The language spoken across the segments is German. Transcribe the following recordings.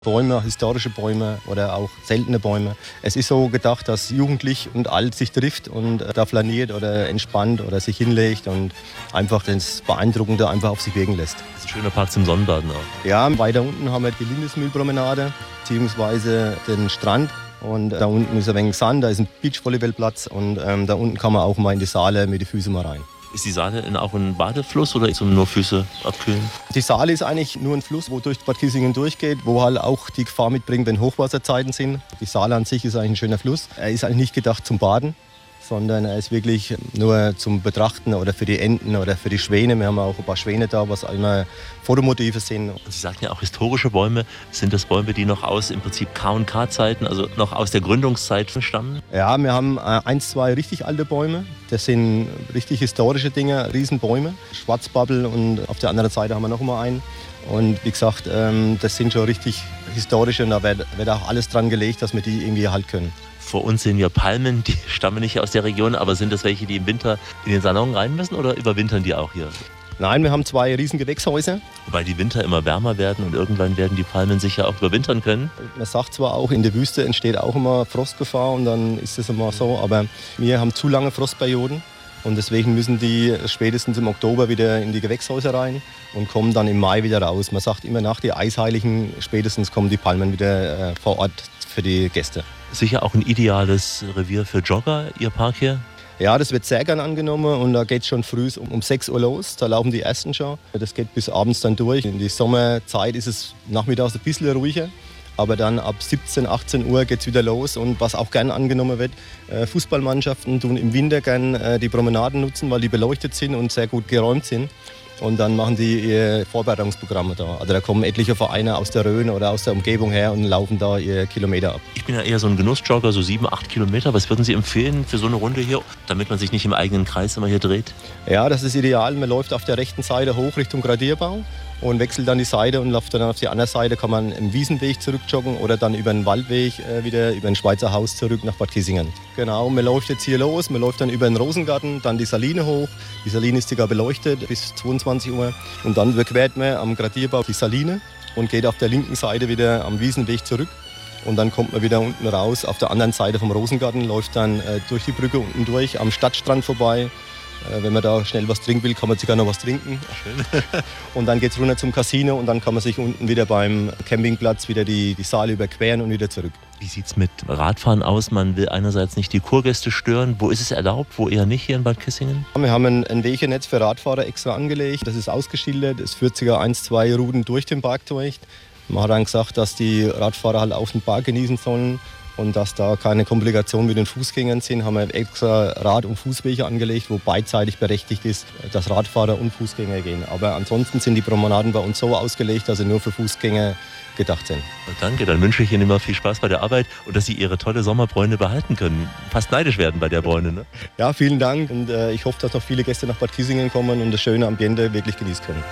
Bäume, historische Bäume oder auch seltene Bäume. Es ist so gedacht, dass Jugendlich und alt sich trifft und da flaniert oder entspannt oder sich hinlegt und einfach das Beeindruckende einfach auf sich wirken lässt. Das ist ein schöner Park zum Sonnenbaden auch. Ja, weiter unten haben wir die Lindesmühlpromenade beziehungsweise den Strand. Und da unten ist ein wenig Sand, da ist ein Beachvolleyballplatz und da unten kann man auch mal in die Saale mit den Füßen mal rein. Ist die Saale auch ein Badefluss oder ist es nur Füße abkühlen? Die Saale ist eigentlich nur ein Fluss, wo durch Bad Kissingen durchgeht, wo halt auch die Gefahr mitbringt, wenn Hochwasserzeiten sind. Die Saale an sich ist eigentlich ein schöner Fluss. Er ist eigentlich nicht gedacht zum Baden, sondern er ist wirklich nur zum Betrachten oder für die Enten oder für die Schwäne. Wir haben auch ein paar Schwäne da, was immer Fotomotive sind. Und Sie sagten ja auch historische Bäume. Sind das Bäume, die noch aus im Prinzip K&K-Zeiten, also noch aus der Gründungszeit stammen? Ja, wir haben 1, 2 richtig alte Bäume. Das sind richtig historische Dinge, Riesenbäume. Schwarzbabbel und auf der anderen Seite haben wir noch mal einen. Und wie gesagt, das sind schon richtig historische und da wird auch alles dran gelegt, dass wir die irgendwie erhalten können. Vor uns sind ja Palmen, die stammen nicht aus der Region, aber sind das welche, die im Winter in den Salon rein müssen oder überwintern die auch hier? Nein, wir haben 2 riesen Gewächshäuser. Wobei die Winter immer wärmer werden und irgendwann werden die Palmen sicher auch überwintern können. Man sagt zwar auch, in der Wüste entsteht auch immer Frostgefahr und dann ist es immer so, aber wir haben zu lange Frostperioden und deswegen müssen die spätestens im Oktober wieder in die Gewächshäuser rein und kommen dann im Mai wieder raus. Man sagt immer, nach den Eisheiligen spätestens kommen die Palmen wieder vor Ort für die Gäste. Sicher auch ein ideales Revier für Jogger, Ihr Park hier? Ja, das wird sehr gern angenommen und da geht es schon früh um 6 Uhr los. Da laufen die ersten schon. Das geht bis abends dann durch. In die Sommerzeit ist es nachmittags ein bisschen ruhiger. Aber dann ab 17, 18 Uhr geht es wieder los. Und was auch gern angenommen wird, Fußballmannschaften tun im Winter gern die Promenaden nutzen, weil die beleuchtet sind und sehr gut geräumt sind. Und dann machen die ihre Vorbereitungsprogramme da. Also da kommen etliche Vereine aus der Rhön oder aus der Umgebung her und laufen da ihre Kilometer ab. Ich bin ja eher so ein Genussjogger, so 7, 8 Kilometer. Was würden Sie empfehlen für so eine Runde hier, damit man sich nicht im eigenen Kreis immer hier dreht? Ja, das ist ideal. Man läuft auf der rechten Seite hoch Richtung Gradierbau und wechselt dann die Seite und läuft dann auf die andere Seite. Kann man im Wiesenweg zurückjoggen oder dann über den Waldweg wieder über ein Schweizer Haus zurück nach Bad Kissingen. Genau, man läuft jetzt hier los, man läuft dann über den Rosengarten, dann die Saline hoch. Die Saline ist sogar beleuchtet bis 22 Uhr. Und dann überquert man am Gradierbau die Saline und geht auf der linken Seite wieder am Wiesenweg zurück. Und dann kommt man wieder unten raus auf der anderen Seite vom Rosengarten, läuft dann durch die Brücke unten durch, am Stadtstrand vorbei. Wenn man da schnell was trinken will, kann man sogar noch was trinken. Schön. Und dann geht es runter zum Casino und dann kann man sich unten wieder beim Campingplatz wieder die Saale überqueren und wieder zurück. Wie sieht es mit Radfahren aus? Man will einerseits nicht die Kurgäste stören. Wo ist es erlaubt, wo eher nicht hier in Bad Kissingen? Wir haben ein Wegenetz für Radfahrer extra angelegt. Das ist ausgeschildert. Es führt sogar 1, 2 Routen durch den Park durch. Man hat dann gesagt, dass die Radfahrer halt auf den Park genießen sollen. Und dass da keine Komplikationen mit den Fußgängern sind, haben wir extra Rad- und Fußwege angelegt, wo beidseitig berechtigt ist, dass Radfahrer und Fußgänger gehen. Aber ansonsten sind die Promenaden bei uns so ausgelegt, dass sie nur für Fußgänger gedacht sind. Danke, dann wünsche ich Ihnen immer viel Spaß bei der Arbeit und dass Sie Ihre tolle Sommerbräune behalten können. Fast neidisch werden bei der Bräune, ne? Ja, vielen Dank und ich hoffe, dass noch viele Gäste nach Bad Kissingen kommen und das schöne Ambiente wirklich genießen können.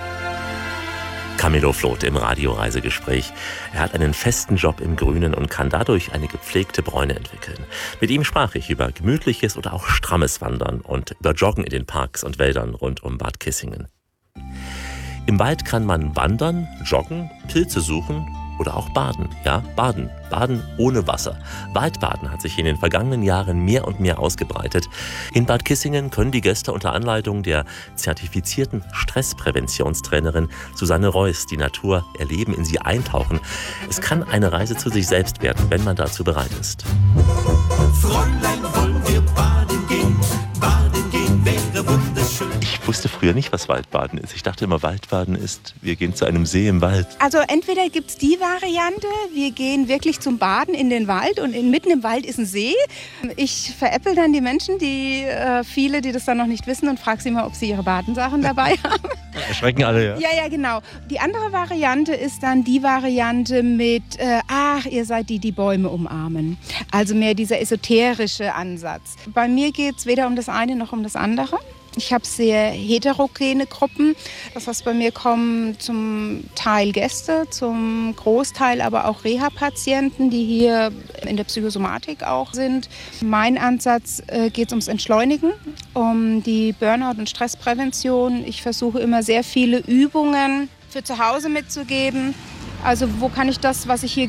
Camillo Floth im Radioreisegespräch. Er hat einen festen Job im Grünen und kann dadurch eine gepflegte Bräune entwickeln. Mit ihm sprach ich über gemütliches oder auch strammes Wandern und über Joggen in den Parks und Wäldern rund um Bad Kissingen. Im Wald kann man wandern, joggen, Pilze suchen oder auch baden. Ja, baden. Baden ohne Wasser. Waldbaden hat sich in den vergangenen Jahren mehr und mehr ausgebreitet. In Bad Kissingen können die Gäste unter Anleitung der zertifizierten Stresspräventionstrainerin Susanne Reuss die Natur erleben, in sie eintauchen. Es kann eine Reise zu sich selbst werden, wenn man dazu bereit ist. Fräulein, wollen wir baden gehen? Baden gehen wäre wunderschön. Ich wusste früher nicht, was Waldbaden ist. Ich dachte immer, Waldbaden ist, wir gehen zu einem See im Wald. Also entweder gibt es die Variante, wir gehen wirklich zum Baden in den Wald und mitten im Wald ist ein See. Ich veräpple dann die Menschen, viele, die das dann noch nicht wissen und frage sie mal, ob sie ihre Badensachen dabei haben. Erschrecken alle, ja? Ja, genau. Die andere Variante ist dann die Variante mit, ihr seid die Bäume umarmen. Also mehr dieser esoterische Ansatz. Bei mir geht es weder um das eine noch um das andere. Ich habe sehr heterogene Gruppen. Das heißt, bei mir kommen zum Teil Gäste, zum Großteil aber auch Reha-Patienten, die hier in der Psychosomatik auch sind. Mein Ansatz geht ums Entschleunigen, um die Burnout- und Stressprävention. Ich versuche immer sehr viele Übungen für zu Hause mitzugeben. Also wo kann ich das, was ich hier